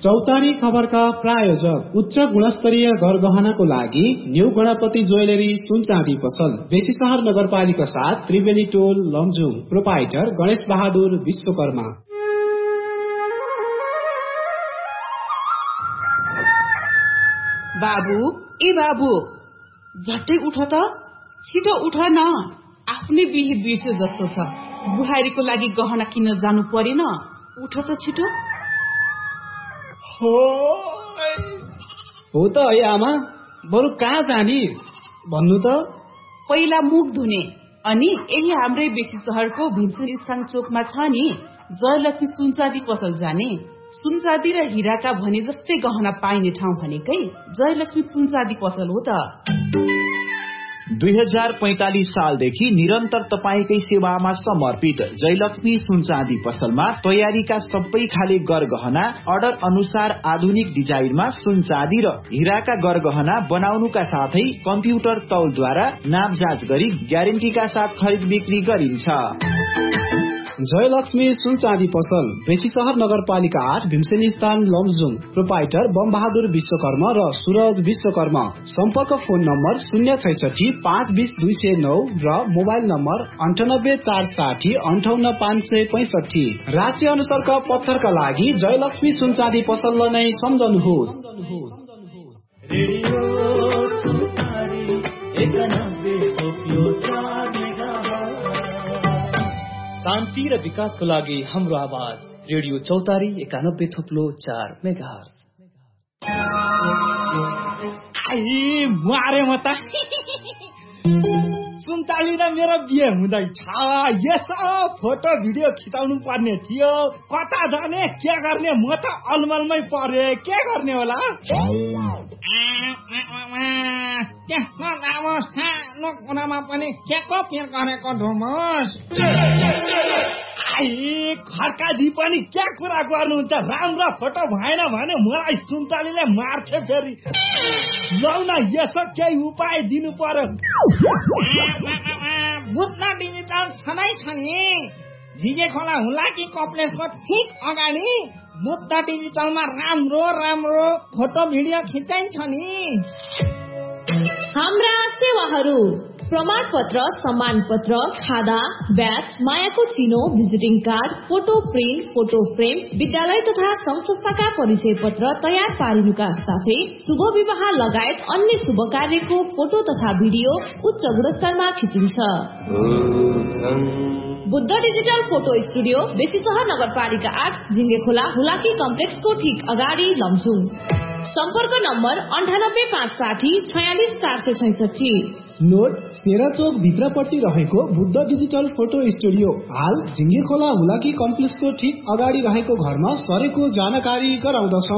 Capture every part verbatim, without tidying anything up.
चौतारी खबरका प्रायोजक उच्च गुणस्तरीय गरगहनाको लागि न्यू गणपति ज्वेलरी सुन चाँदी पसल बेसी शहर नगरपालिका साथ त्रिवेणी टोल लमजुङ। प्रोपाइटर गणेश बहादुर विश्वकर्मा। बाबु ए बाबु झट्टै उठ त, छिटो उठ न, आफ्नै बिहे बिर्से जस्तो छ। बुहारीको लागि गहना किन्न जानु परेन, उठ त छिटो। हो हो त है आमा, बरु कहाँ जाने भन्नु त। पहिला मुख धुने, अनि यही हाम्रै बेसी शहरको भीमसेन स्थान चोकमा छ नि जयलक्ष्मी सुनचाँदी पसल जाने। सुनचाँदी र हिराका भने जस्तै गहना पाइने ठाउँ भनेकै जयलक्ष्मी सुनचाँदी पसल हो त। दुई हजार पैंतालीस सालदेखि निरन्तर तपाईकै सेवामा समर्पित जयलक्ष्मी सुनचाँदी पसलमा तयारीका सबै खाले गरगहना अर्डर अनुसार आधुनिक डिजाइनमा सुनचाँदी र हिराका गरगहना बनाउनुका साथै कम्प्युटर तौलद्वारा नाप जाँच गरी ग्यारेन्टीका साथ खरिद बिक्री गरिन्छ। जयलक्ष्मी सुनचाँदी पसल बेसी शहर नगरपालिका आठ भीमसेन स्थान लमजुङ। प्रोपाइटर बम बहादुर विश्वकर्मा र सूरज विश्वकर्मा। सम्पर्क फोन नम्बर शून्य छैसठी पाँच बीस दुई सय नौ र मोबाइल नम्बर अन्ठानब्बे चार साठी अन्ठाउन्न पाँच सय पैंसठी। राज्य अनुसारका पत्थरका लागि जयलक्ष्मी सुनचाँदी पसललाई नै सम्झनुहोस्। शान्ति र विकासको लागि हाम्रो आवाज रेडियो चौतारी एकानब्बे थोप्लो चार मेगाहर्ज। आई मारे म त सुनचाँदी र मेरो बिहे हुँदैछ, यसो फोटो भिडियो खिचाउनु पर्ने थियो। कता जाने के गर्ने, म त अलमलमै परे, के गर्ने होला। त्यहाँ लामो सानो कुनामा पनि के को पिर गरेको धुमस। आई खड्काजी पनि क्या कुरा गर्नुहुन्छ, राम्रो फोटो भएन भने मलाई सुनचाँदीले मार्छ फेरि। लौ न यसो केही उपाय दिनु पर्यो। बुद्ध डिजिटल छँदै छ नि, झिगे खोला हुलाकी कम्प्लेक्सको ठिक अगाडि बुद्ध डिजिटलमा राम्रो राम्रो फोटो भिडियो खिचाइन्छ नि। हाम्रा सेवाहरू प्रमाण पत्र, सम्मान पत्र, खादा, ब्याज, मायाको चिनो, visiting card, photo print, photo frame, विद्यालय तथा संघ संस्थाका परिचय पत्र तयार पारिनुका साथै शुभ विवाह लगायत अन्य शुभ कार्यको फोटो तथा भिडियो उच्च गुणस्तरमा खिचिन्छ। बुद्ध डिजिटल फोटो स्टुडियो बेसी शहर नगरपालिका आठ झिङ्गे खोला हुलाकी कम्प्लेक्सको ठिक अगाडि लमजुङ। सम्पर्क नम्बर अन्ठानब्बे पाँच साठी छयालिस चार सय छैसठी। नोट सेरा चोक भित्रपट्टि रहेको बुद्ध डिजिटल फोटो स्टुडियो हाल झिङ्गे खोला हुलाकी कम्प्लेक्सको ठिक अगाडि रहेको घरमा सरेको जानकारी गराउँदछौ।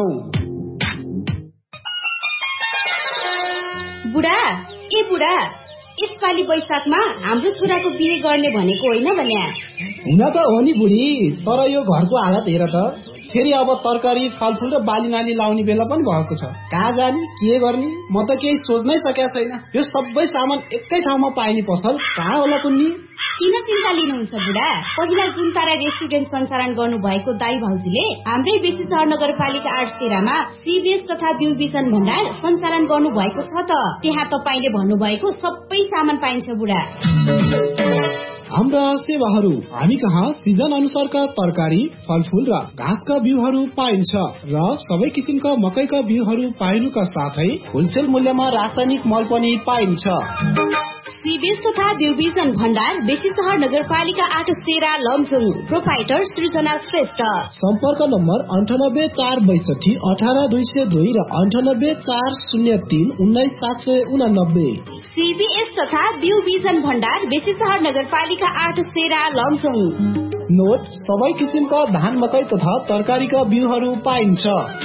बुढा ए बुढा, यसपालि वैशाखमा हाम्रो छोराको बिहे गर्ने भनेको होइन भन्या। हुन त हो नि बुढी, तर यो घरको हालत हेर त, फेरि अब तरकारी फलफुल र बाली नाली लाउने बेला पनि भएको छ। कहाँ जाने के गर्ने म त केही सोच्नै सकेको छैन। यो सबै सामान एकै ठाउँमा पाइने पसल कहाँ होला कुन्नी? किन चिन्ता लिनुहुन्छ बुढा, पहिला जुन तारा रेस्टुरेन्ट सञ्चालन गर्नु भएको दाई भाउजूले हाम्रै बेसी शहर नगरपालिका आठ तेह्रमा सीबीएस तथा ब्यू विजन भण्डार सञ्चालन गर्नु भएको छ त। त्यहाँ तपाईँले भन्नुभएको सबै सामान पाइन्छ बुढा। हाम्रा सेवाहरू हामी कहाँ सिजन अनुसारका तरकारी, फलफुल र घाँसका बिउहरू पाइन्छ र सबै किसिमका मकैका बिउहरू पाइनुका साथै होलसेल मूल्यमा रासायनिक मल पनि पाइन्छ। सीबीएस तथा ब्यू विजन भण्डार बेसी शहर नगरपालिका आठ सेरा लमजुङ। प्रोपाइटर सृजना श्रेष्ठ। सम्पर्क नम्बर अन्ठानब्बे चार बैसठी अठार दुई सय दुई र अन्ठानब्बे चार शून्य तीन उन्नाइस सात सय उनानब्बे। सीबीएस तथा ब्यू विजन भण्डार बेसी शहर नगरपालिका आठ सेरा लमजुङ। नोट सबै किसिमका धान, मकै तथा तरकारीका बिउहरू पाइन्छ।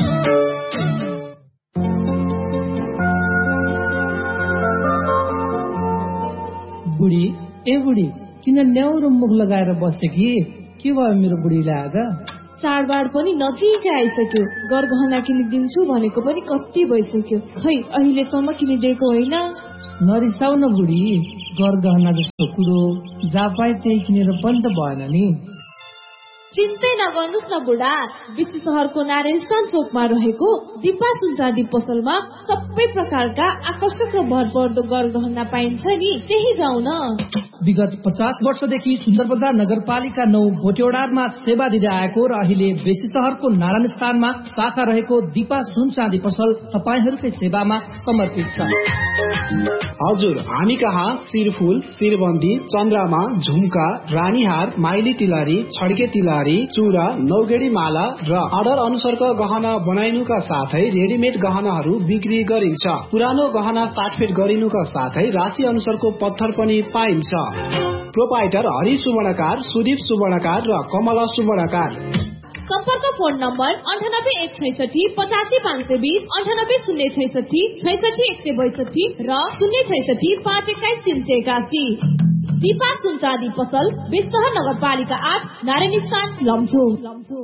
बुढी ए बुढी, किन न्याउरो मुख लगाएर बसे कि के भयो मेरो बुढीलाई आज? चाडबाड पनि नजिक आइसक्यो, गरगहना किनिदिन्छु भनेको पनि कति भइसक्यो, खै अहिलेसम्म किनिदिएको होइन। नरिसाउ न बुढी, गरगहना जस्तो कुरो जहाँ पाए त्यही किनेर पनि त भएन नि। चिन्तै नगर्नुस् न बुढा, बेसी शहरको नारायणस्थान चोकमा रहेको दीपा सुनचाँदी पसलमा सबै प्रकारका आकर्षक र भरपर्दो गरगहना पाइन्छ नि, त्यही जाऊ न। विगत पचास वर्षदेखि सुन्दर बजार नगरपालिका नौ भोटेडारमा सेवा दिँदै आएको र अहिले बेसी शहरको नारायणस्थानमा शाखा रहेको दीपा सुनचाँदी पसल तपाईहरूकै सेवामा समर्पित छ। हजुर, हामी कहाँ शिरफुल, शिरबन्दी, चन्द्रमा, झुम्का, रानीहार, माइली तिलहरी, छड्के तिलहरी, चूरा, नौगेडी माला र अर्डर अनुसारका गहना बनाइनुका साथै रेडिमेड गहनाहरू बिक्री गरिन्छ। पुरानो गहना साटफेट गरिनुका साथै राशि अनुसारको पत्थर पनि पाइन्छ। प्रोपाइटर हरि सुवर्णकार, सुदीप सुवर्णकार र कमला सुवर्णकार। सम्पर्क फोन नम्बर अन्ठानब्बे एक छैसठी पचासी पाँच सय बीस, अन्ठानब्बे शून्य छैसठी छैसठी एक सय बैसठी र शून्य छैसठी पाँच एक्काइस तीन सय एकासी। दीपा सुनचाँदी पसल, बेसीशहर नगरपालिका आठ, नारायणस्थान, लमजुङ।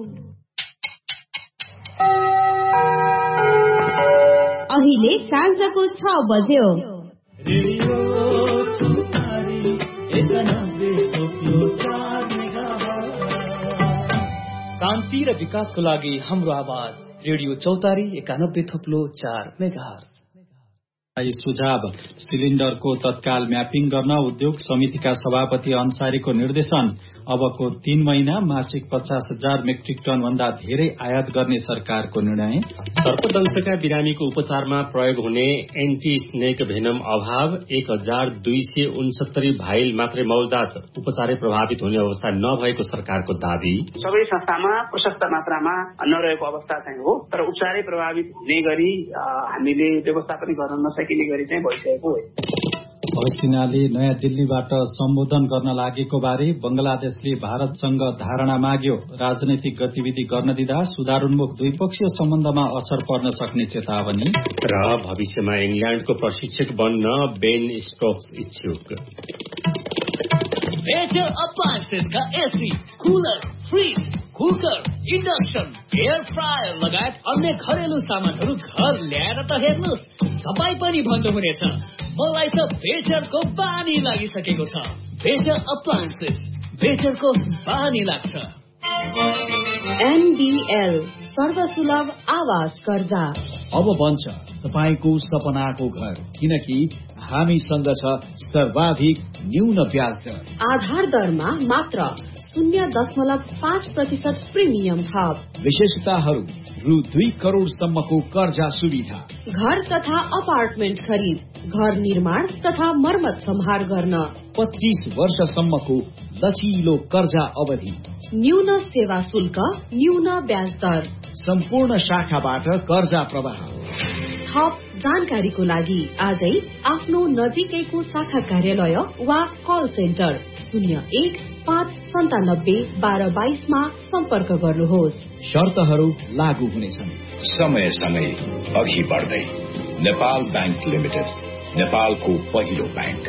अहिले साँझको छ बज्यो। शान्ति र विकासको लागि हाम्रो आवाज रेडियो चौतारी एकानब्बे थोप्लो चार मेगाहर्ज। सुझाव सिलिन्डरको तत्काल म्यापिङ गर्न उद्योग समितिका सभापति अन्सारीको निर्देशन। अबको तीन महिना मासिक पचास हजार मेट्रिक टन भन्दा धेरै आयात गर्ने सरकारको निर्णय। सर्पदंशका बिरामीको उपचारमा प्रयोग हुने एन्टी स्नेक भेनम अभाव, एक हजार दुई सय उनसत्तरी भाइल मात्रै मौजदात, उपचारै प्रभावित हुने अवस्था नभएको सरकारको दावी। सबै संस्थामा प्रशस्त मात्रामा नरहेको अवस्था चाहिँ हो, तर उपचारै प्रभावित हुने गरी हामीले व्यवस्थापन गर्न नसकिने गरी चाहिँ भइसकेको हो। हसिनाले नयाँ दिल्लीबाट सम्बोधन गर्न लागेको बारे बंगलादेशले भारतसँग धारणा माग्यो। राजनैतिक गतिविधि गर्न दिँदा सुधारोन्मुख द्विपक्षीय सम्बन्धमा असर पर्न सक्ने चेतावनी। र भविष्यमा इंग्ल्याण्डको प्रशिक्षक बन्न बेन स्टोक्स इच्छुक। Major अप्लायन्सेसका AC, cooler, fridge, cooker, induction, air fryer लगायत अन्य घरेलु सामानहरू घर ल्याएर त हेर्नुहोस्, तपाईँ पनि भन्नुहुनेछ मलाई त बेचरको बानी लागिसकेको छ। बेचर अप्लायन्सेस, बेचरको बानी लाग्छ। एनडीएल सर्वसुलभ आवास कर्जा अब बन्छ तपाईको सपनाको घर, किनकि हामीसँग छ सर्वाधिक न्यून ब्याज दर। आधार दरमा मात्र शून्य दशमलव पाँच प्रतिशत प्रिमियम थप। विशेषताहरू रु दुई करोड़ सम्मको कर्जा सुविधा, घर तथा अपार्टमेन्ट खरिद, घर निर्माण तथा मर्मत सम्हार गर्न, पच्चीस वर्षसम्मको लचिलो कर्जा अवधि, न्यून सेवा शुल्क, न्यून ब्याज दर, सम्पूर्ण शाखाबाट कर्जा प्रवाह। थप जानकारीको लागि आजै आफ्नो नजिकैको शाखा कार्यालय वा कल सेन्टर शून्य एक पाँच सन्तानब्बे बाह्र बाइसमा सम्पर्क गर्नुहोस्। शर्तहरू लागू हुनेछन्। समय समय अघि बढ्दै नेपाल बैंक लिमिटेड, नेपालको पहिलो बैंक।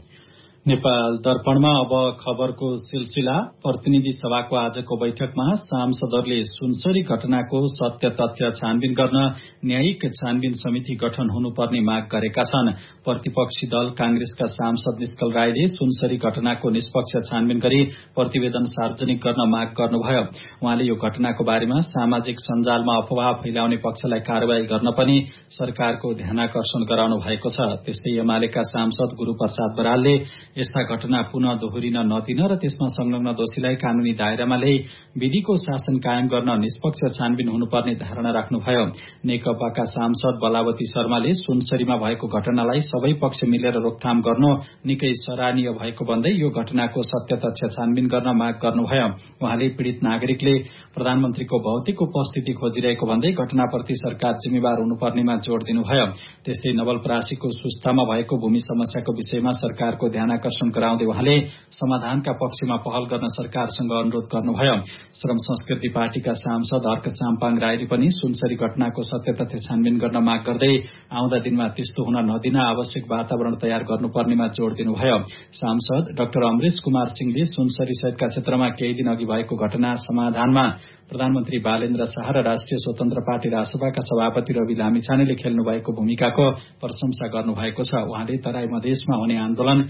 नेपाल दर्पणमा अब खबरको सिलसिला। प्रतिनिधि सभाको आजको बैठकमा सांसदहरूले सुनसरी घटनाको सत्य तथ्य छानबिन गर्न न्यायिक छानबिन समिति गठन हुनुपर्ने माग गरेका छन्। प्रतिपक्षी दल कांग्रेसका सांसद निष्कल राईले सुनसरी घटनाको निष्पक्ष छानबिन गरी प्रतिवेदन सार्वजनिक गर्न माग गर्नुभयो। उहाँले यो घटनाको बारेमा सामाजिक सञ्जालमा अफवाह फैलाउने पक्षलाई कार्यवाही गर्न पनि सरकारको ध्यानाकर्षण गराउनु भएको छ। त्यस्तै एमालेका सांसद गुरूप्रसाद बरालले यस्ता घटना पुनः दोहोरिन नदिन र त्यसमा संलग्न दोषीलाई कानूनी दायरामा ल्याई विधिको शासन कायम गर्न निष्पक्ष छानबिन हुनुपर्ने धारणा राख्नुभयो। नेकपाका सांसद बलावती शर्माले सुनसरीमा भएको घटनालाई सबै पक्ष मिलेर रोकथाम गर्नु निकै सराहनीय भएको भन्दै यो घटनाको सत्य तथ्य छानबिन गर्न माग गर्नुभयो। उहाँले पीड़ित नागरिकले प्रधानमन्त्रीको भौतिक उपस्थिति खोजिरहेको भन्दै घटनाप्रति सरकार जिम्मेवार हुनुपर्नेमा जोड़ दिनुभयो। त्यस्तै नवलपरासीको सुस्तामा भएको भूमि समस्याको विषयमा सरकारको ध्यान आकर्षण गराउँदै उहाँले समाधानका पक्षमा पहल गर्न सरकारसँग अनुरोध गर्नुभयो। श्रम संस्कृति पार्टीका सांसद हर्क चाम्पाङ राईले पनि सुनसरी घटनाको सत्य तथ्य छानबिन गर्न माग गर्दै आउँदा दिनमा त्यस्तो हुन नदिन आवश्यक वातावरण तयार गर्नुपर्नेमा जोड़ दिनुभयो। सांसद डाक्टर अमरेश कुमार सिंहले सुनसरी सहितका क्षेत्रमा केही दिन अघि भएको घटना समाधानमा प्रधानमन्त्री बालेन्द्र शाह र राष्ट्रिय स्वतन्त्र पार्टी रासपाका सभापति रवि लामिछानेले खेल्नु भएको भूमिकाको प्रशंसा गर्नुभएको छ। उहाँले तराई मधेसमा हुने आन्दोलन घटना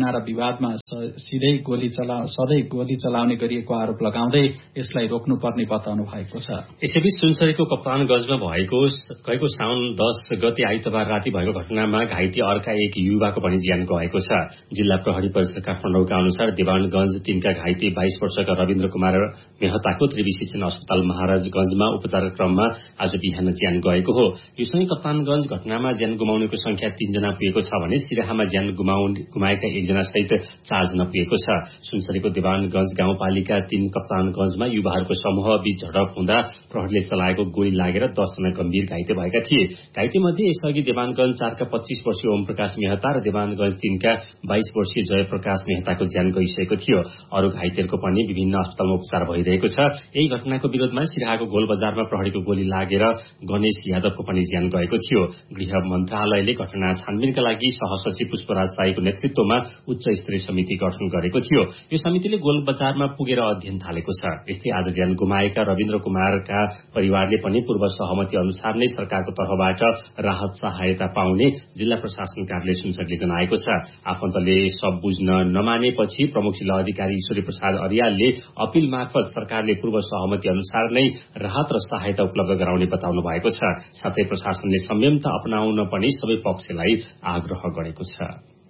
घटना र विवादमा सिधै गोली चला सधैँ गोली चलाउने गरिएको आरोप लगाउँदै यसलाई रोक्नुपर्ने बताउनु भएको छ। यसैबीच सुनसरीको कप्तानगंजमा भएको गएको साउन दस गते आइतबार राति भएको घटनामा घाइते अर्का एक युवाको पनि ज्यान गएको छ। जिल्ला प्रहरी परिषद काठमाडौँका अनुसार देवानगंज तीनका घाइते बाइस वर्षका रविन्द्र कुमार मेहताको त्रिवी शिक्षण अस्पताल महाराजगंजमा उपचार क्रममा आज बिहान ज्यान गएको हो। यो सँगै कप्तानगंज घटनामा ज्यान गुमाउनेको संख्या तीनजना पुगेको छ भने सिराहामा ज्यान गुमाएका एकजना सहित चारजना पुगेको छ। सुनसरीको देवानगंज गाउँपालिका तीन कप्तानगंजमा युवाहरूको समूह बीच झडप हुँदा प्रहरीले चलाएको गोली लागेर दसजना गम्भीर घाइते भएका थिए। घाइते मध्ये यसअघि देवानगंज चारका पच्चीस वर्षीय ओम प्रकाश मेहता र देवानगंज तीनका बाइस वर्षीय जयप्रकाश मेहताको ज्यान गइसकेको थियो। अरू घाइतेहरूको पनि विभिन्न अस्पतालमा उपचार भइरहेको छ। यही घटनाको विरोधमा सिराहाको गोल बजारमा प्रहरीको गोली लागेर गणेश यादवको पनि ज्यान गएको थियो। गृह मन्त्रालयले घटना छानबिनका लागि सहसचिव पुष्पराज साईको नेतृत्वमा उच्च स्तरीय समिति गठन गरेको थियो। यो समितिले गोल बजारमा पुगेर अध्ययन थालेको छ। यस्तै आज ज्यान गुमाएका रविन्द्र कुमारका परिवारले पनि पूर्व सहमति अनुसार नै सरकारको तर्फबाट राहत सहायता पाउने जिल्ला प्रशासन कार्यालय सुनसरीले जनाएको छ। आफन्तले सब बुझ्न नमानेपछि प्रमुख जिल्ला अधिकारी ईश्वरी प्रसाद अर्यालले अपील मार्फत सरकारले पूर्व सहमति अनुसार नै राहत र सहायता उपलब्ध गराउने बताउनु भएको छ। साथै प्रशासनले संयमता अपनाउन पनि सबै पक्षलाई आग्रह गरेको छ।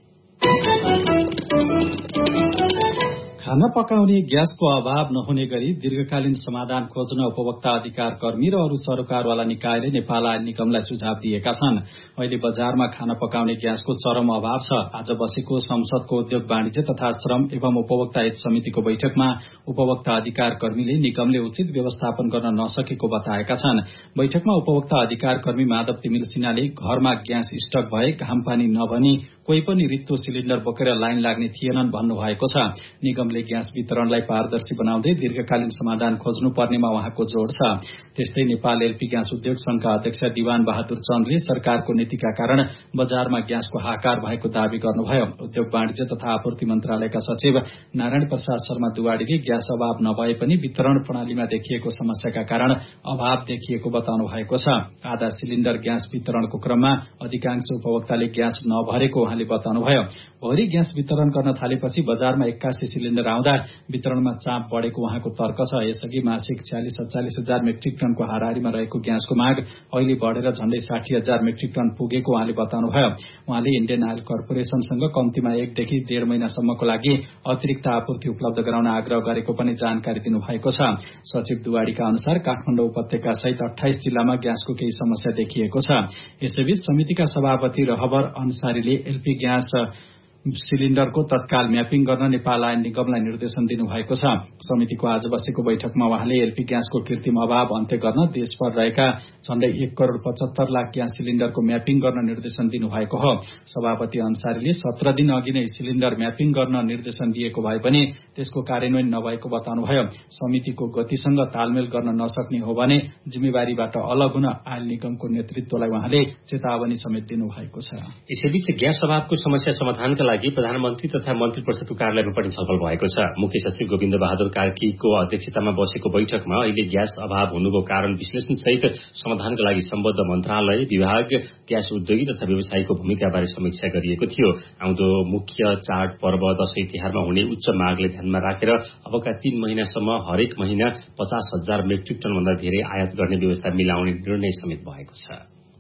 खाना पकाउने ग्यासको अभाव नहुने गरी दीर्घकालीन समाधान खोज्न उपभोक्ता अधिकार कर्मी र अरू सरकारवाला निकायले नेपाल आयल निगमलाई सुझाव दिएका छन्। अहिले बजारमा खाना पकाउने ग्यासको चरम अभाव छ। आज बसेको संसदको उद्योग वाणिज्य तथा श्रम एवं उपभोक्ता हित समितिको बैठकमा उपभोक्ता अधिकार कर्मीले निगमले उचित व्यवस्थापन गर्न नसकेको बताएका छन्। बैठकमा उपभोक्ता अधिकार कर्मी माधव तिमिल सिन्हाले घरमा ग्यास स्टक भए घाम पानी नभनी कोही पनि रित्तो सिलिण्डर बोकेर लाइन लाग्ने थिएनन् भन्नुभएको छ। निगमले ग्यास वितरणलाई पारदर्शी बनाउँदै दीर्घकालीन समाधान खोज्नुपर्नेमा उहाँको जोड़ छ। त्यस्तै नेपाल एलपी ग्यास उद्योग संघका अध्यक्ष दिवान बहादुर चन्दले सरकारको नीतिका कारण बजारमा ग्यासको हाहाकार भएको दावी गर्नुभयो। उद्योग वाणिज्य तथा आपूर्ति मन्त्रालयका सचिव नारायण प्रसाद शर्मा दुवाडीले ग्यास अभाव नभए पनि वितरण प्रणालीमा देखिएको समस्याका कारण अभाव देखिएको बताउनु भएको छ। आधा सिलिण्डर ग्यास वितरणको क्रममा अधिकांश उपभोक्ताले ग्यास नभरेको उहाँले बताउनुभयो। भोलि ग्यास वितरण गर्न थालेपछि बजारमा एक्कासी सिलिण्डर आउँदा वितरणमा चाप बढ़ेको उहाँको तर्क छ। यसअघि मासिक छयालिस सत्तालिस हजार मेट्रिक टनको हाराहारीमा रहेको ग्यासको माग अहिले बढ़ेर झण्डै साठी हजार मेट्रिक टन पुगेको उहाँले बताउनुभयो। उहाँले इण्डियन आयल कर्पोरेशनसँग कम्तीमा एकदेखि डेढ़ महिनासम्मको लागि अतिरिक्त आपूर्ति उपलब्ध गराउन आग्रह गरेको पनि जानकारी दिनुभएको छ। सचिव दुवाडीका अनुसार काठमाडौँ उपत्यका सहित अठाइस जिल्लामा ग्यासको केही समस्या देखिएको छ। यसैबीच समितिका सभापति रहबर अन्सारीले एलपी ग्यास सिलिण्डरको तत्काल म्यापिङ गर्न नेपाल आयल निगमलाई निर्देशन दिनुभएको छ। समितिको आज बसेको बैठकमा उहाँले एलपी ग्यासको कृत्रिम अभाव अन्त्य गर्न देशभर रहेका झण्डै एक करोड़ पचहत्तर लाख ग्यास सिलिण्डरको म्यापिङ गर्न निर्देशन दिनुभएको हो। सभापति अन्सारीले सत्र दिन अघि नै सिलिण्डर म्यापिङ गर्न निर्देशन दिएको भए पनि त्यसको कार्यान्वयन नभएको बताउनुभयो। समितिको गतिसँग तालमेल गर्न नसक्ने हो भने जिम्मेवारीबाट अलग हुन आयल निगमको नेतृत्वलाई उहाँले चेतावनी समेत दिनुभएको छ। यसैबीच ग्यास अभावको समस्या समाधानका लागि प्रधानमन्त्री तथा मन्त्री परिषदको कार्यालयमा पनि छलफल भएको छ। मुख्य सचिव गोविन्द बहादुर कार्कीको अध्यक्षतामा बसेको बैठकमा अहिले ग्यास अभाव हुनुको कारण विश्लेषण सहित समाधानका लागि सम्बद्ध मन्त्रालय, विभाग, ग्यास उद्योगी तथा व्यवसायीको भूमिकाबारे समीक्षा गरिएको थियो। आउँदो मुख्य चाड पर्व दशैं तिहारमा हुने उच्च मागले ध्यानमा राखेर अबका तीन महिनासम्म हरेक महिना पचास हजार मेट्रिक टन भन्दा धेरै आयात गर्ने व्यवस्था मिलाउने निर्णय समेत भएको छ।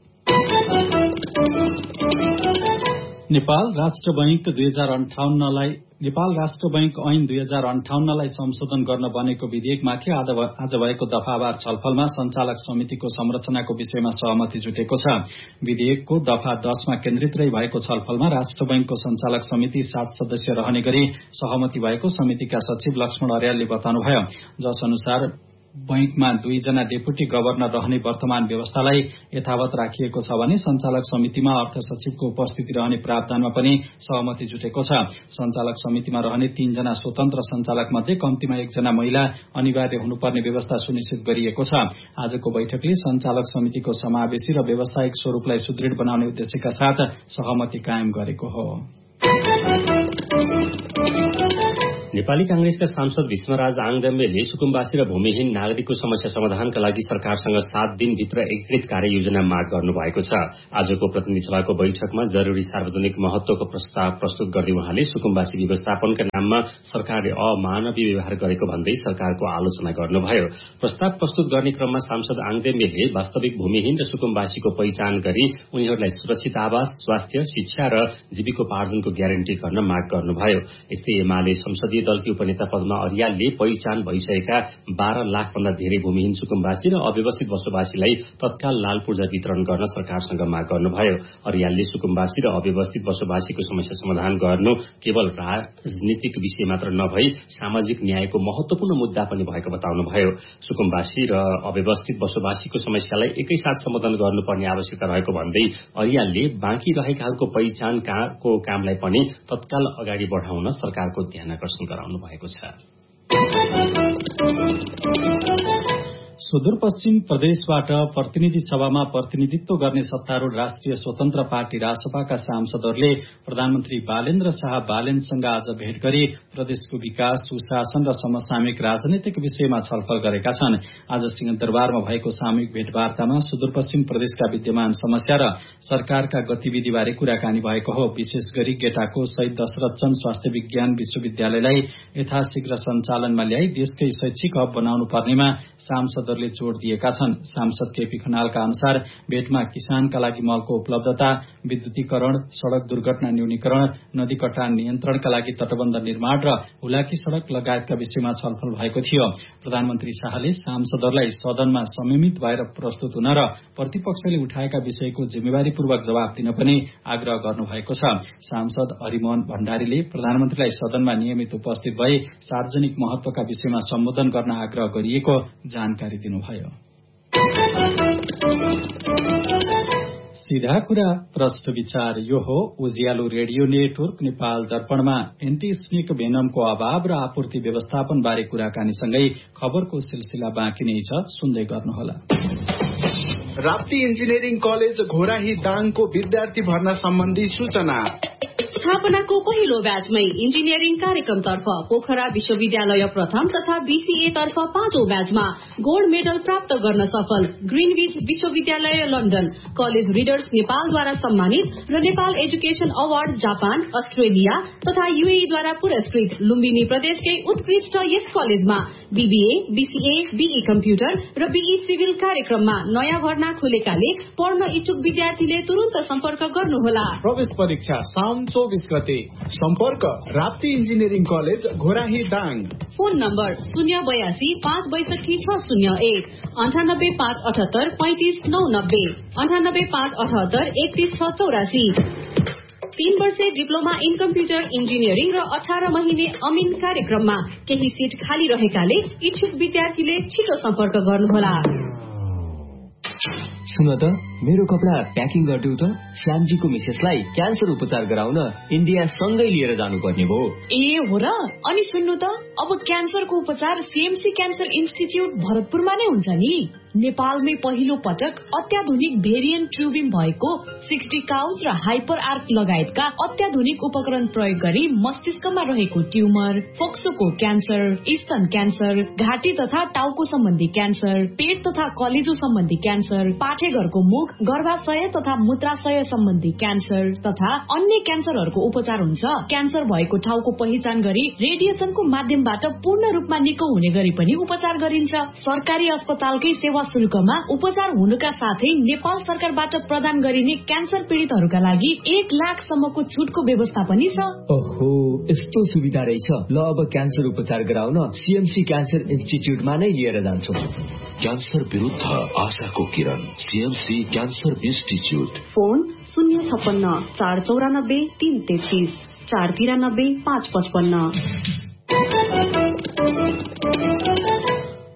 नेपाल राष्ट्र बैंक दुई हजार अन्ठाउन्नलाई नेपाल राष्ट्र बैंक ऐन दुई हजार अन्ठाउन्नलाई संशोधन गर्न बनेको विधेयकमाथि आज भएको दफावार छलफलमा संचालक समितिको संरचनाको विषयमा सहमति जुटेको छ। विधेयकको दफा दशमा केन्द्रित रही भएको छलफलमा राष्ट्र बैंकको संचालक समिति सात सदस्य रहने गरी सहमति भएको समितिका सचिव लक्ष्मण अर्यालले बताउनुभयो। जस अनुसार बैंकमा दुईजना डेपुटी गभर्नर रहने वर्तमान व्यवस्थालाई यथावत राखिएको छ भने संचालक समितिमा अर्थ सचिवको उपस्थिति रहने प्रावधानमा पनि सहमति जुटेको छ। संचालक समितिमा रहने तीनजना स्वतन्त्र संचालक मध्ये कम्तीमा एकजना महिला अनिवार्य हुनुपर्ने व्यवस्था सुनिश्चित गरिएको छ। आजको बैठकले संचालक समितिको समावेशी र व्यावसायिक स्वरूपलाई सुदृढ बनाउने उद्देश्यका साथ सहमति कायम गरेको हो। नेपाली कांग्रेसका सांसद भीष्मराज आङदेम्बेले सुकुम्बासी र भूमिहीन नागरिकको समस्या समाधानका लागि सरकारसँग सात दिनभित्र एकीकृत कार्ययोजना माग गर्नुभएको छ। आजको प्रतिनिधि सभाको बैठकमा जरूरी सार्वजनिक महत्वको प्रस्ताव प्रस्तुत गर्दै उहाँले सुकुम्बासी व्यवस्थापनका नाममा सरकारले अमानवीय व्यवहार गरेको भन्दै सरकारको आलोचना गर्नुभयो। प्रस्ताव प्रस्तुत गर्ने क्रममा सांसद आङदेम्बेले वास्तविक भूमिहीन र सुकुम्बासीको पहिचान गरी उनीहरूलाई सुरक्षित आवास, स्वास्थ्य, शिक्षा र जीविकोपार्जनको ग्यारेन्टी गर्न माग गर्नुभयो। यस्तै एमाले संसदीय दलकी उपनेता पद्मा अर्यालले पहिचान भइसकेका बाह्र लाख भन्दा धेरै भूमिहीन सुकुम्बासी र अव्यवस्थित बसोबासीलाई तत्काल लाल पूर्जा वितरण गर्न सरकारसँग माग गर्नुभयो। अर्यालले सुकुम्बासी र अव्यवस्थित बसोबासीको समस्या समाधान गर्नु केवल राजनीतिक विषय मात्र नभई सामाजिक न्यायको महत्वपूर्ण मुद्दा पनि भएको बताउनुभयो। सुकुम्बासी र अव्यवस्थित बसोबासीको समस्यालाई एकैसाथ समाधान गर्नुपर्ने आवश्यकता रहेको भन्दै अर्यालले बाँकी रहेकाहरूको पहिचानको कामलाई पनि तत्काल अगाडि बढाउन सरकारको ध्यान आकर्षण गराउनु भएको छ। सुदूरपश्चिम प्रदेशबाट प्रतिनिधि सभामा प्रतिनिधित्व गर्ने सत्तारूढ़ राष्ट्रिय स्वतन्त्र पार्टी रासपाका सांसदहरूले प्रधानमन्त्री बालेन्द्र शाह बालेनसँग आज भेट गरी प्रदेशको विकास, सुशासन र समसामयिक राजनैतिक विषयमा छलफल गरेका छन्। आज सिंहदरबारमा भएको सामूहिक भेटवार्तामा सुदूरपश्चिम प्रदेशका विद्यमान समस्या र सरकारका गतिविधिबारे कुराकानी भएको हो। विशेष गरी गेटाको शहीद दशरथचन्द स्वास्थ्य विज्ञान विश्वविद्यालयलाई यथाशीघ्र सञ्चालनमा ल्याई देशकै शैक्षिक हब बनाउनु पर्नेमा सांसद जोड़ दिएका छन्। सांसद केपी खनालका अनुसार भेटमा किसानका लागि मलको उपलब्धता, विद्युतीकरण, सड़क दुर्घटना न्यूनीकरण, नदी कटान नियन्त्रणका लागि तटबन्ध निर्माण र हुलाकी सड़क लगायतका विषयमा छलफल भएको थियो। प्रधानमन्त्री शाहले सांसदहरूलाई सदनमा संयमित भएर प्रस्तुत हुन र प्रतिपक्षले उठाएका विषयको जिम्मेवारीपूर्वक जवाब दिन पनि आग्रह गर्नुभएको छ। सांसद हरिमोहन भण्डारीले प्रधानमन्त्रीलाई सदनमा नियमित उपस्थित भई सार्वजनिक महत्वका विषयमा सम्बोधन गर्न आग्रह गरिएको जानकारी दिनुभयो। सीधा कुरा प्रश्न विचार यो हो। उज्यालो रेडियो नेटवर्क नेपाल दर्पणमा एन्टी स्नेक भेनमको अभाव र आपूर्ति व्यवस्थापन बारे कुराकानीसँगै खबरको सिलसिला बाँकी नै छ, सुन्दै गर्नुहोला। राप्ती इन्जिनियरिङ कलेज घोराही दाङको विद्यार्थी भर्ना सम्बन्धी सूचना। स्थापनाको पहिलो ब्याचमै इन्जिनियरिङ कार्यक्रमतर्फ पोखरा विश्वविद्यालय प्रथम तथा बीसीए तर्फ पाँचौं ब्याचमा गोल्ड मेडल प्राप्त गर्न सफल ग्रीनविच विश्वविद्यालय लन्डन, कलेज रिडर्स नेपालद्वारा सम्मानित र Nepal education award Japan, Australia तथा यूएईद्वारा पुरस्कृत लुम्बिनी प्रदेशकै उत्कृष्ट यस कलेजमा बीबीए, बीसीए, बीई कम्प्युटर र बीई सिभिल कार्यक्रममा नयाँ भर्ना खुलेकाले पढ्न इच्छुक विद्यार्थीले तुरन्त सम्पर्क गर्नुहोला। प्रवेश परीक्षा साउन चौबीस गते। सम्पर्क Rapti engineering college Ghorahi Dang. Phone number शून्य बयासी पाँच बैसठी छ शून्य एक अन्ठानब्बे पाँच अठहत्तर पैंतिस नौ नब्बे अन्ठानब्बे पाँच अठहत्तर एकतीस छ चौरासी। तीन वर्षे डिप्लोमा इन कम्प्युटर इन्जिनियरिङ र अठार महिने अमिन कार्यक्रममा केही सीट खाली रहेकाले इच्छुक विद्यार्थीले छिटो सम्पर्क गर्नुहोला। सुन त, मेरो कपडा प्याकिङ गरिदेऊ त। श्यामजीको मिसेसलाई क्यान्सर उपचार गराउन इन्डिया सँगै लिएर जानुपर्ने भयो। ए हो र? अनि सुन्नु त, अब क्यान्सरको उपचार सीएमसी क्यान्सर इन्स्टिच्युट भरतपुरमा नै हुन्छ नि। नेपालमै पहिलो पटक अत्याधुनिक भेरिएन्ट ट्युबिङ भएको सिक्सटी काउज र हाइपर आर्क लगायतका अत्याधुनिक उपकरण प्रयोग गरी मस्तिष्कमा रहेको ट्युमर, फोक्सोको क्यान्सर, स्तन क्यान्सर, घाँटी तथा टाउको सम्बन्धी क्यान्सर, पेट तथा कलेजो सम्बन्धी क्यान्सर, पाठेघरको मुख, गर्भाशय तथा मूत्राशय सम्बन्धी क्यान्सर तथा अन्य क्यान्सरहरूको उपचार हुन्छ। क्यान्सर भएको ठाउँको पहिचान गरी रेडिएसनको माध्यमबाट पूर्ण रूपमा निको हुने गरी पनि उपचार गरिन्छ। सरकारी अस्पतालकै सेवा शुल्कमा उपचार हुनुका साथै नेपाल सरकारबाट प्रदान गरिने क्यान्सर पीड़ितहरूका लागि एक लाखसम्मको छुटको व्यवस्था पनि छ। ओहो, यस्तो सुविधा रहेछ। ल, अब क्यान्सर उपचार गराउन सीएमसी क्यान्सर इन्स्टिच्युटमा नै लिएर जान्छु। क्यान्सर विरुद्ध आशाको किरण, सीएमसी क्यान्सर इन्स्टिच्युट। फोन शून्य छप्पन्न चार चौरानब्बे तीन तेत्तीस चार तिरानब्बे पाँच पचपन्न।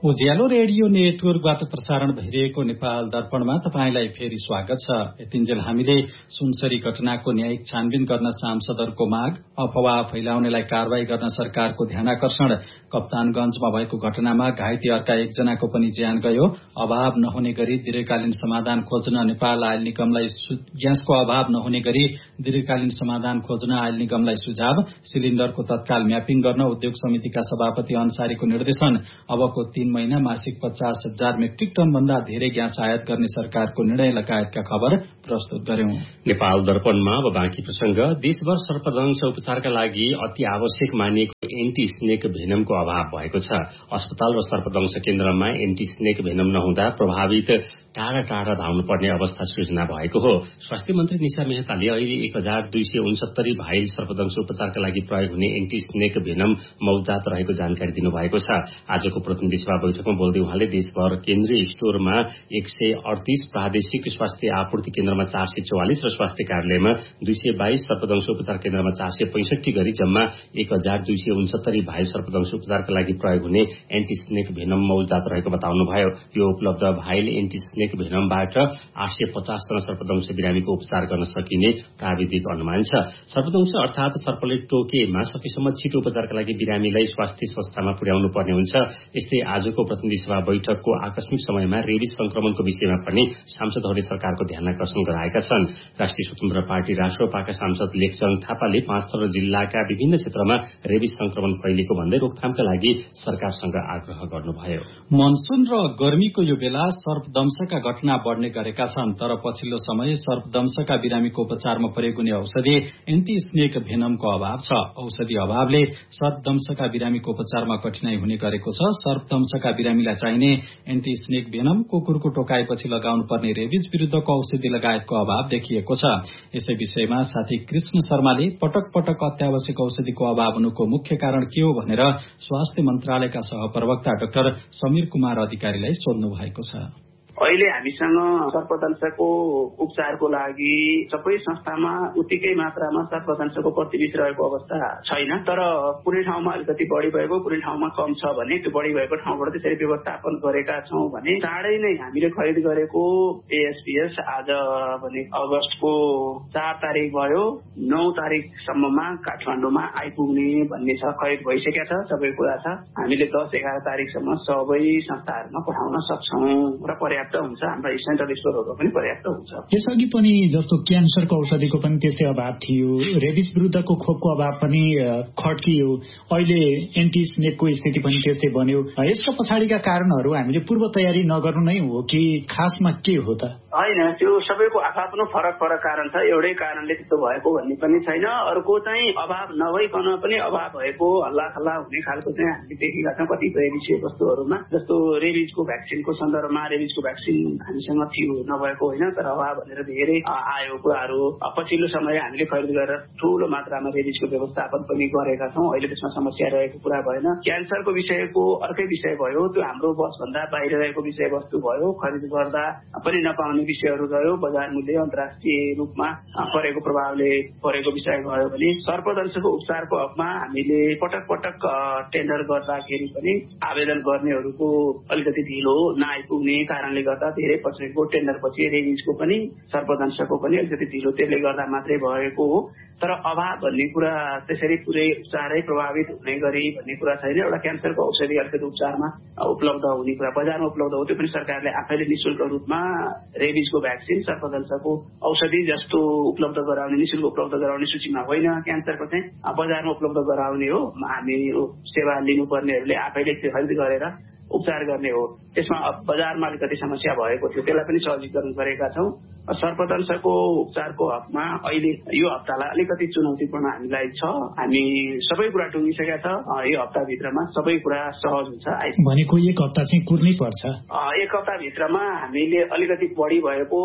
उज्यालो रेडियो नेटवर्कबाट प्रसारण भइरहेको नेपाल दर्पणमा तपाईंलाई फेरि स्वागत छ। यतिन्जेल हामीले सुनसरी घटनाको न्यायिक छानबिन गर्न सांसदहरूको माग, अफवाह फैलाउनेलाई कारवाही गर्न सरकारको ध्यानाकर्षण, कप्तानगंजमा भएको घटनामा घाइते अर्का एकजनाको पनि ज्यान गयो, अभाव नहुने गरी दीर्घकालीन समाधान खोज्न नेपाल आयल निगमलाई ग्यासको अभाव नहुने गरी दीर्घकालीन समाधान खोज्न आयल निगमलाई सुझाव, सिलिण्डरको तत्काल म्यापिङ गर्न उद्योग समितिका सभापति अन्सारीको निर्देशन, अबको तीन महिना मासिक पचास हजार मेट्रिक टन भन्दा धेरै ग्यास आयात गर्ने सरकारको निर्णय लगायतका खबर प्रस्तुत गर्यौं। नेपाल दर्पणमा अब बाँकी प्रसंग। देशभर सर्पदंश उपचारका लागि अति आवश्यक मानिएको एन्टी स्नेक भेनमको अभाव भएको छ। अस्पताल र सर्पदंश केन्द्रमा एन्टी स्नेक भेनम नहुँदा प्रभावित टाढा टाढा धाउनु पर्ने अवस्था सृजना भएको हो। स्वास्थ्य मन्त्री निशा मेहताले अहिले एक हजार दुई सय उनसत्तरी भाइल सर्पदंश उपचारका लागि प्रयोग हुने एन्टी स्नेक भेनम मौजात रहेको जानकारी दिनुभएको छ। आजको प्रतिनिधि सभा बैठकमा बोल्दै उहाँले देशभर केन्द्रीय स्टोरमा एक सय अडतीस, प्रादेशिक स्वास्थ्य आपूर्ति केन्द्रमा चार सय चौवालिस र स्वास्थ्य कार्यालयमा दुई सय बाइस, सर्पदंश उपचार केन्द्रमा चार सय पैंसठी गरी जम्मा एक हजार दुई सय उनसत्तरी भाइल सर्पदंश उपचारका लागि प्रयोग हुने एन्टी स्नेक भेनम मौजात रहेको बताउनुभयो। यो उपलब्ध भाइल एन्टी स्नेक भेनमबाट आठ सय पचास जना सर्पदंश बिरामीको उपचार गर्न सकिने प्राविधिक अनुमान छ। सर्पदंश अर्थात सर्पले टोकेमा सकेसम्म छिटो उपचारका लागि बिरामीलाई स्वास्थ्य संस्थामा पुर्याउनु पर्ने हुन्छ। यस्तै आजको प्रतिनिधि सभा बैठकको आकस्मिक समयमा रेबिस संक्रमणको विषयमा पनि सांसदहरूले सरकारको ध्यानाकर्षण गराएका छन्। राष्ट्रिय स्वतन्त्र पार्टी राष्ट्रपाका सांसद लेखचङ थापाले पाँचथर जिल्लाका विभिन्न क्षेत्रमा रेबिस संक्रमण फैलिएको भन्दै रोकथामका लागि सरकारसँग आग्रह गर्नुभयो। मनसून र गर्मीको यो बेला सर्पदंशका घटना बढ़ने गरेका छन्, तर पछिल्लो समय सर्पदंशका बिरामीको उपचारमा प्रयोग हुने औषधि एन्टी स्नेक भेनमको अभाव छ। औषधि अभावले सर्पदंशका बिरामीको उपचारमा कठिनाई हुने गरेको छ। सर्पदंशका बिरामीलाई चाहिने एन्टी स्नेक भेनम, कुकुरको टोकाएपछि लगाउनु पर्ने रेबिज विरूद्धको औषधि लगायतको अभाव देखिएको छ। यसै विषयमा साथी कृष्ण शर्माले पटक पटक अत्यावश्यक औषधिको अभाव हुनुको मुख्य कारण के हो भनेर स्वास्थ्य मन्त्रालयका सहप्रवक्ता डाक्टर समीर कुमार अधिकारीलाई सोध्नु भएको छ। अहिले हामीसँग सर्पदंशको उपचारको लागि सबै संस्थामा उत्तिकै मात्रामा सर्पदंशको प्रतिविष रहेको अवस्था छैन, तर कुनै ठाउँमा अलिकति बढी भएको, कुनै ठाउँमा कम छ भने त्यो बढी भएको ठाउँबाट त्यसरी व्यवस्थापन गरेका छौं भने चाँडै नै हामीले खरिद गरेको एएसपीएस आज भने अगस्तको चार तारिक भयो, नौ तारिकसम्ममा काठमाडौँमा आइपुग्ने भन्ने छ। खरिद भइसकेका छ, सबै कुरा छ। हामीले दस एघार तारिकसम्म सबै संस्थाहरूमा पठाउन सक्छौं र पर्याप्त हुन्छ। हाम्रा सेन्ट्रल स्टोरहरू पनि पर्याप्त हुन्छ। यसअघि पनि जस्तो क्यान्सरको औषधिको पनि त्यस्तै अभाव थियो, रेबिस विरुद्धको खोपको अभाव पनि खड्कियो, अहिले एन्टी स्नेकको स्थिति पनि त्यस्तै बन्यो। यसका पछाडिका कारणहरू हामीले पूर्व तयारी नगर्नु नै हो कि खासमा के हो त? होइन, त्यो सबैको आफ्नो फरक फरक कारण छ। एउटै कारणले त्यस्तो भएको भन्ने पनि छैन। अर्को चाहिँ अभाव नभइकन पनि अभाव भएको हल्ला खल्ला हुने खालको चाहिँ हामीले देखेका छौँ कतिपय विषय वस्तुहरूमा। जस्तो रेबिजको भ्याक्सिनको सन्दर्भमा रेबिजको भ्याक्सिन हामीसँग थियो, नभएको होइन, तर अभाव भनेर धेरै आयो कुराहरू। पछिल्लो समय हामीले खरिद गरेर ठूलो मात्रामा रेबिजको व्यवस्थापन पनि गरेका छौँ। अहिले त्यसमा समस्या रहेको कुरा भएन। क्यान्सरको विषयको अर्कै विषय भयो, त्यो हाम्रो बसभन्दा बाहिर रहेको विषयवस्तु भयो। खरिद गर्दा पनि नपाउने विषयहरू रह्यो। बजार मूल्य अन्तर्राष्ट्रिय रूपमा परेको प्रभावले परेको विषय भयो भने सर्पदंशको उपचारको हकमा हामीले पटक पटक टेन्डर गर्दाखेरि पनि आवेदन गर्नेहरूको अलिकति ढिलो नआइपुग्ने कारणले गर्दा धेरै पछिको टेन्डरपछि रेबिजको पनि सर्पदंशको पनि अलिकति ढिलो त्यसले गर्दा मात्रै भएको हो। तर अभाव भन्ने कुरा त्यसरी पुरै उपचारै प्रभावित हुने गरी भन्ने कुरा छैन। एउटा क्यान्सरको औषधि अलिकति उपचारमा उपलब्ध हुने कुरा बजारमा उपलब्ध हो, त्यो पनि सरकारले आफैले निशुल्क रूपमा रेबिजको भ्याक्सिन, सर्पदंशको औषधि जस्तो उपलब्ध गराउने, निशुल्क उपलब्ध गराउने सूचीमा होइन। क्यान्सरको चाहिँ बजारमा उपलब्ध गराउने हो। हामी सेवा लिनुपर्नेहरूले आफैले खरिद गरेर उपचार गर्ने हो। त्यसमा बजारमा अलिकति समस्या भएको थियो, त्यसलाई पनि सहजीकरण गरेका छौँ। सर्पदंशको उपचारको हकमा अहिले यो हप्तालाई अलिकति चुनौतीपूर्ण हामीलाई छ। हामी सबै कुरा टुङ्गिसकेका छ। यो हप्ताभित्रमा सबै कुरा सहज हुन्छ। भनेको एक हप्ता चाहिँ कुर्नै पर्छ। एक हप्ताभित्रमा हामीले अलिकति बढी भएको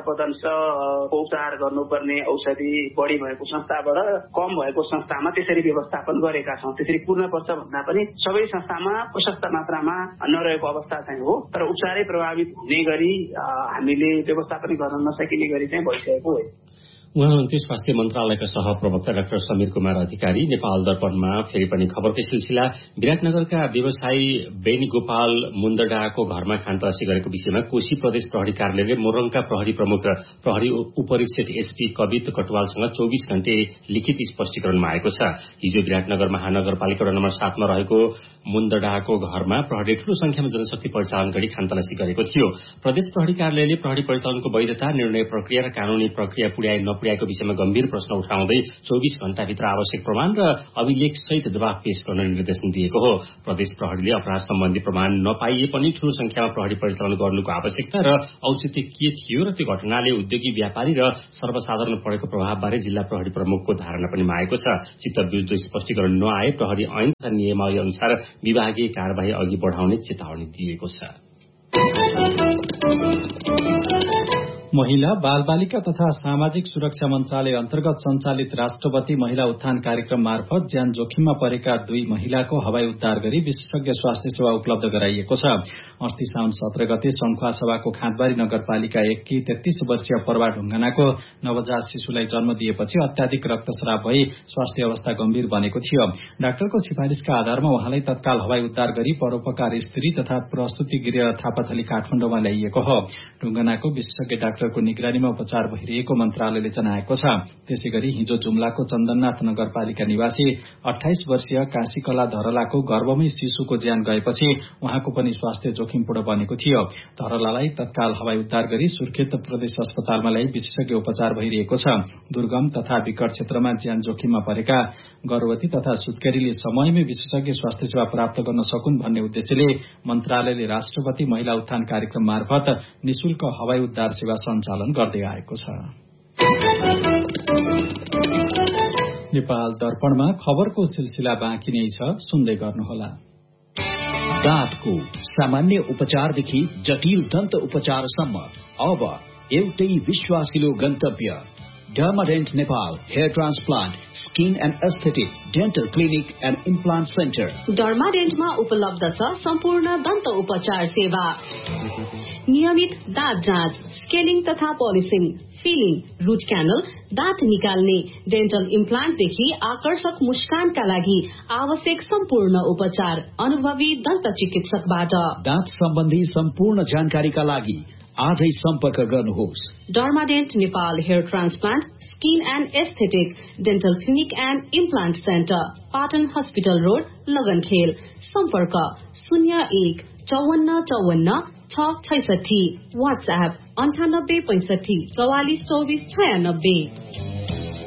सर्पदंशको उपचार गर्नुपर्ने औषधि बढी भएको संस्थाबाट कम भएको संस्थामा त्यसरी व्यवस्थापन गरेका छौँ। त्यसरी कुर्न पर्छ भन्दा पनि सबै संस्थामा प्रशस्त मात्रामा नरहेको अवस्था चाहिँ हो, तर उपचारै प्रभावित हुने गरी हामीले व्यवस्थापन गर्न नसकिने गरी चाहिँ भइसकेको हो। उहाँ हुन्थे स्वास्थ्य मन्त्रालयका सहप्रवक्ता डाक्टर समीर कुमार अधिकारी। नेपाल दर्पणमा फेरि पनि खबरकै सिलसिला। विराटनगरका व्यवसायी बेनी गोपाल मुन्दडाको घरमा खानतलासी गरेको विषयमा कोशी प्रदेश प्रहरी कार्यालयले मोरङका प्रहरी प्रमुख प्रहरी उपरीक्षक एसपी कवित कटवालसँग चौबीस घण्टे लिखित स्पष्टीकरण मागेको छ। हिजो विराटनगर महानगरपालिका वडा नम्बर सातमा रहेको मुन्दडाको घरमा प्रहरीले ठूलो संख्यामा जनशक्ति परिचालन गरी खानतलासी गरेको थियो। प्रदेश प्रहरी कार्यालयले प्रहरी परिचालनको वैधता, निर्णय प्रक्रिया र कानूनी प्रक्रिया पुर्याए नपुर्याएको विषयमा गम्भीर प्रश्न उठाउँदै चौबीस घण्टाभित्र आवश्यक प्रमाण र अभिलेख सहित जवाफ पेश गर्न निर्देशन दिएको हो। प्रदेश प्रहरीले अपराध सम्बन्धी प्रमाण नपाइए पनि ठूलो संख्यामा प्रहरी परिचालन गर्नुको आवश्यकता र औचित्य के थियो र त्यो घटनाले उद्योगी, व्यापारी र सर्वसाधारण परेको प्रभावबारे जिल्ला प्रहरी प्रमुखको धारणा पनि मागेको छ। चित्तविरुद्ध स्पष्टीकरण नआए प्रहरी ऐन तथा नियमावली अनुसार विभागीय कार्यवाही अघि बढाउने चेतावनी दिएको छ। महिला, बाल बालिका तथा सामाजिक सुरक्षा मन्त्रालय अन्तर्गत सञ्चालित राष्ट्रपति महिला उत्थान कार्यक्रम मार्फत ज्यान जोखिममा परेका दुई महिलाको हवाई उद्धार गरी विशेषज्ञ स्वास्थ्य सेवा उपलब्ध गराइएको छ। अस्ति साउन सत्र गते सङ्खुवा सभाको खाँदबारी नगरपालिका एककी तेत्तीस वर्षीय पर्वा ढुङ्गानाको नवजात शिशुलाई जन्म दिएपछि अत्याधिक रक्तस्राव भई स्वास्थ्य अवस्था गम्भीर बनेको थियो। डाक्टरको सिफारिशका आधारमा उहाँलाई तत्काल हवाई उद्धार गरी परोपकार स्त्री तथा प्रस्तुति गृह थापाथली काठमाडौँमा ल्याइएको हो। ढुङ्गानाको विशेषज्ञ डाक्टर को निगरानीमा उपचार भइरहेको मन्त्रालयले जनाएको छ। त्यसैगरी हिजो जुम्लाको चन्दननाथ नगरपालिका निवासी अठाइस वर्षीय काशीकला धरलाको गर्भमै शिशुको ज्यान गएपछि उहाँको पनि स्वास्थ्य जोखिमपूर्ण बनेको थियो। धरलालाई तत्काल हवाई उद्धार गरी सुर्खेत प्रदेश अस्पतालमा ल्याई विशेषज्ञ उपचार भइरहेको छ। दुर्गम तथा विकट क्षेत्रमा ज्यान जोखिममा परेका गर्भवती तथा सुत्केरीले समयमै विशेषज्ञ स्वास्थ्य सेवा प्राप्त गर्न सकुन् भन्ने उद्देश्यले मन्त्रालयले राष्ट्रपति महिला उत्थान कार्यक्रम मार्फत निशुल्क हवाई उद्धार सेवा सञ्चालन गर्दै आएको छ। नेपाल दर्पणमा खबरको सिलसिला बाँकी नै छ, सुन्दै गर्नुहोला। दाँतको सामान्य उपचारदेखि जटिल दन्त उपचारसम्म अब एउटै विश्वासिलो गन्तव्य डर्माडेन्ट Nepal hair transplant, skin and aesthetic, dental clinic and implant centre. डर्माडेन्टमा उपलब्ध छ सम्पूर्ण दन्त उपचार सेवा, नियमित दाँत जाँच, स्केलिङ तथा पोलिसिङ, फिलिङ, रूट क्यानल, दाँत निकाल्ने, डेन्टल इम्प्लान्टदेखि आकर्षक मुस्कानका लागि आवश्यक सम्पूर्ण उपचार अनुभवी दन्त चिकित्सकबाट। दाँत सम्बन्धी सम्पूर्ण जानकारीका लागि आजै सम्पर्क गर्नुहोस्। डर्माडेन्ट Nepal hair transplant, skin and aesthetic, dental clinic and implant centre, Patan hospital road, लगनखेल। सम्पर्क शून्य एक चौवन्न चौवन्न छ छैसठी। वाट्सएप अन्ठानब्बे पैंसठी चौवालिस चौबिस छयानब्बे।